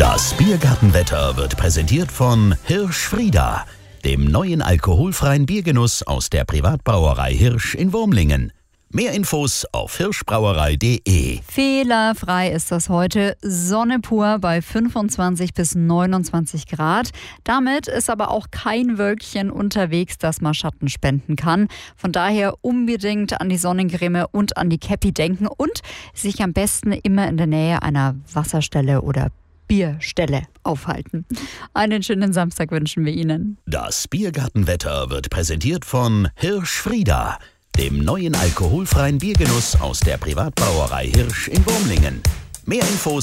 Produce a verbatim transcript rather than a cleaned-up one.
Das Biergartenwetter wird präsentiert von Hirsch Frieda, dem neuen alkoholfreien Biergenuss aus der Privatbrauerei Hirsch in Wurmlingen. Mehr Infos auf hirschbrauerei punkt de. Fehlerfrei ist das heute. Sonne pur bei fünfundzwanzig bis neunundzwanzig Grad. Damit ist aber auch kein Wölkchen unterwegs, das mal Schatten spenden kann. Von daher unbedingt an die Sonnencreme und an die Käppi denken und sich am besten immer in der Nähe einer Wasserstelle oder Bierstelle aufhalten. Einen schönen Samstag wünschen wir Ihnen. Das Biergartenwetter wird präsentiert von Hirsch Frieda, dem neuen alkoholfreien Biergenuss aus der Privatbrauerei Hirsch in Wurmlingen. Mehr Infos